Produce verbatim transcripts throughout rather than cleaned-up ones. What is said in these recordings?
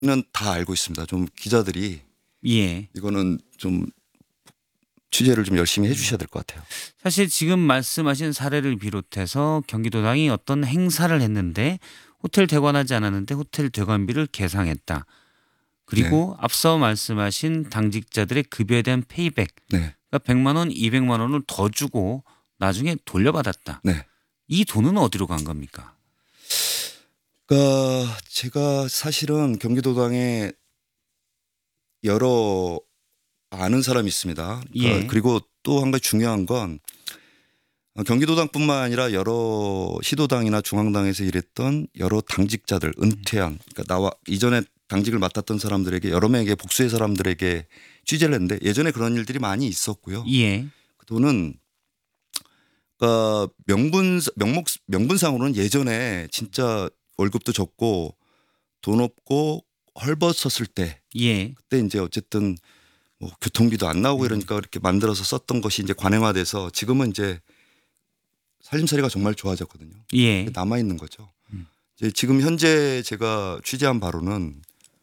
다 알고 있습니다. 좀 기자들이 예. 이거는 좀 취재를 좀 열심히 해 주셔야 될 것 같아요. 사실 지금 말씀하신 사례를 비롯해서 경기도당이 어떤 행사를 했는데 호텔 대관하지 않았는데 호텔 대관비를 계상했다. 그리고 앞서 말씀하신 당직자들의 급여에 대한 페이백. 네. 그러니까 백만 원, 이백만 원을 더 주고 나중에 돌려받았다. 네. 이 돈은 어디로 간 겁니까? 그러니까 제가 사실은 경기도당에 여러 아는 사람이 있습니다. 그러니까 예. 그리고 또 한 가지 중요한 건 경기도당뿐만 아니라 여러 시도당이나 중앙당에서 일했던 여러 당직자들 은퇴한 그러니까 나와 이전에 당직을 맡았던 사람들에게 여러 명에게 복수의 사람들에게 취재를 했는데 예전에 그런 일들이 많이 있었고요. 예. 그 돈은 그러니까 명분 명목 명분상으로는 예전에 진짜 월급도 적고 돈 없고 헐벗었을 때 예. 그때 이제 어쨌든 뭐 교통비도 안 나오고 이러니까 이렇게 만들어서 썼던 것이 이제 관행화돼서 지금은 이제 살림살이가 정말 좋아졌거든요. 예. 남아 있는 거죠. 이제 지금 현재 제가 취재한 바로는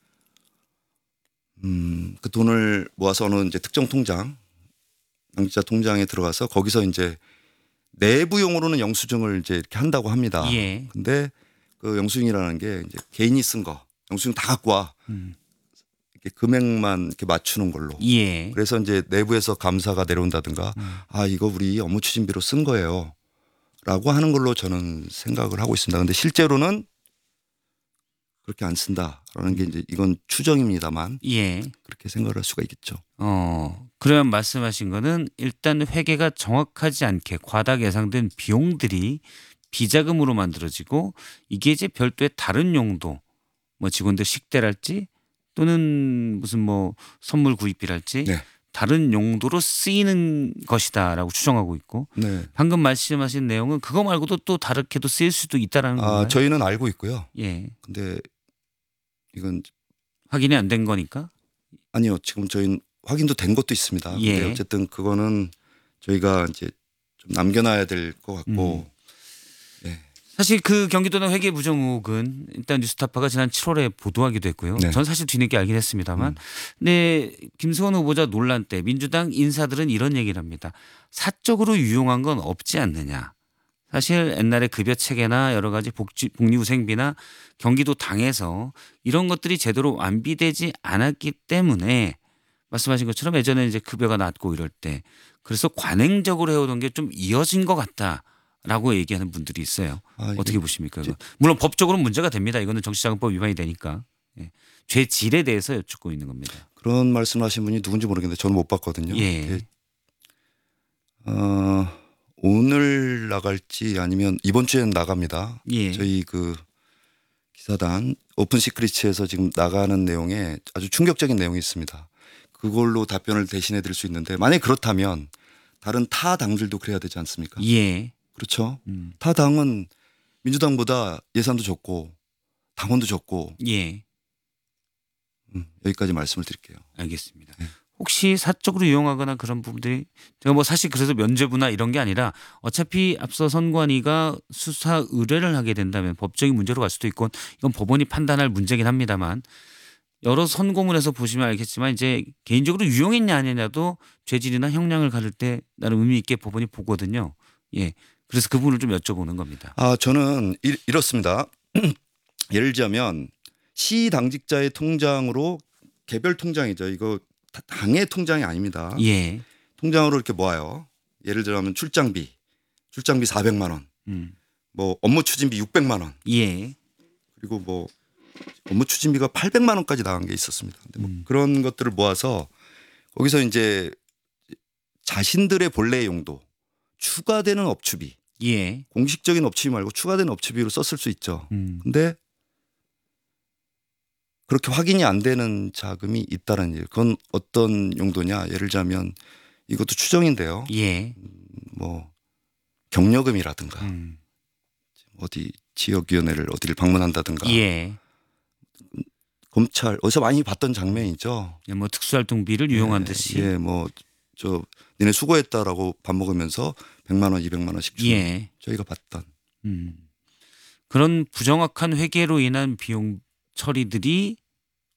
음, 그 돈을 모아서 어느 이제 특정 통장, 당직자 통장에 들어가서 거기서 이제 내부용으로는 영수증을 이제 이렇게 한다고 합니다. 예. 근데 그 영수증이라는 게 이제 개인이 쓴 거, 영수증 다 갖고 와. 음. 이렇게 금액만 이렇게 맞추는 걸로. 예. 그래서 이제 내부에서 감사가 내려온다든가 음. 아, 이거 우리 업무 추진비로 쓴 거예요. 라고 하는 걸로 저는 생각을 하고 있습니다. 근데 실제로는 그렇게 안 쓴다라는 게 이제 이건 추정입니다만 예. 그렇게 생각을 할 수가 있겠죠. 어, 그러면 말씀하신 거는 일단 회계가 정확하지 않게 과다하게 예상된 비용들이 비자금으로 만들어지고 이게 이제 별도의 다른 용도 뭐 직원들 식대랄지 또는 무슨 뭐 선물 구입비랄지 네. 다른 용도로 쓰이는 것이다라고 추정하고 있고 네. 방금 말씀하신 내용은 그거 말고도 또 다르게도 쓰일 수도 있다라는 아, 건가요? 저희는 알고 있고요. 예. 근데 이건 확인이 안 된 거니까. 아니요. 지금 저희는 확인도 된 것도 있습니다. 예. 근데 어쨌든 그거는 저희가 이제 좀 남겨놔야 될 것 같고. 음. 네. 사실 그 경기도당 회계 부정 의혹은 일단 뉴스타파가 지난 칠월에 보도하기도 했고요. 네. 전 사실 뒤늦게 알긴 했습니다만 음. 근데 김수원 후보자 논란 때 민주당 인사들은 이런 얘기를 합니다. 사적으로 유용한 건 없지 않느냐. 사실 옛날에 급여 체계나 여러 가지 복지, 복리후생비나 경기도 당에서 이런 것들이 제대로 완비되지 않았기 때문에 말씀하신 것처럼 예전에 이제 급여가 낮고 이럴 때 그래서 관행적으로 해오던 게 좀 이어진 것 같다라고 얘기하는 분들이 있어요. 아, 어떻게 보십니까? 이거? 물론 법적으로는 문제가 됩니다. 이거는 정치자금법 위반이 되니까. 예. 죄 질에 대해서 여쭙고 있는 겁니다. 그런 말씀하신 분이 누군지 모르겠는데 저는 못 봤거든요. 예. 어, 오늘 나갈지 아니면 이번 주에는 나갑니다. 예. 저희 그 기사단 오픈 시크릿에서 지금 나가는 내용에 아주 충격적인 내용이 있습니다. 그걸로 답변을 대신해 드릴 수 있는데 만약에 그렇다면 다른 타 당들도 그래야 되지 않습니까? 예. 그렇죠. 음. 타 당은 민주당보다 예산도 적고 당원도 적고 예. 음, 여기까지 말씀을 드릴게요. 알겠습니다. 네. 혹시 사적으로 이용하거나 그런 부분들이 제가 뭐 사실 그래서 면죄부나 이런 게 아니라 어차피 앞서 선관위가 수사 의뢰를 하게 된다면 법적인 문제로 갈 수도 있고 이건 법원이 판단할 문제긴 합니다만 여러 선고문에서 보시면 알겠지만 이제 개인적으로 유용했냐 아니냐도 죄질이나 형량을 가를 때 나름 의미 있게 법원이 보거든요. 예. 그래서 그 부분을 좀 여쭤보는 겁니다. 아, 저는 이, 이렇습니다. 예를 들자면 시 당직자의 통장으로 개별 통장이죠. 이거 당의 통장이 아닙니다. 예. 통장으로 이렇게 모아요. 예를 들면 출장비, 출장비 사백만 원, 음. 뭐 업무 추진비 육백만 원, 예. 그리고 뭐 업무 추진비가 팔백만 원까지 나간 게 있었습니다. 근데 뭐 음. 그런 것들을 모아서 거기서 이제 자신들의 본래 용도, 추가되는 업추비, 예. 공식적인 업추비 말고 추가되는 업추비로 썼을 수 있죠. 음. 근데 그렇게 확인이 안 되는 자금이 있다는 일. 그건 어떤 용도냐. 예를 들자면 이것도 추정인데요. 예. 뭐 경력금이라든가 음. 어디 지역위원회를 어디를 방문한다든가 예. 검찰 어디서 많이 봤던 장면이죠. 예, 뭐 특수활동비를 유용한 듯이. 예, 뭐 저 니네 수고했다라고 밥 먹으면서 백만 원, 이백만 원씩 주는 예. 저희가 봤던. 음. 그런 부정확한 회계로 인한 비용 처리들이